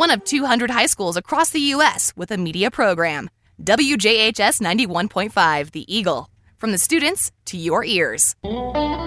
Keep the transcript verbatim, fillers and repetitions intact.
one of two hundred high schools across the U S with a media program. W J H S ninety-one point five, The Eagle. From the students to your ears.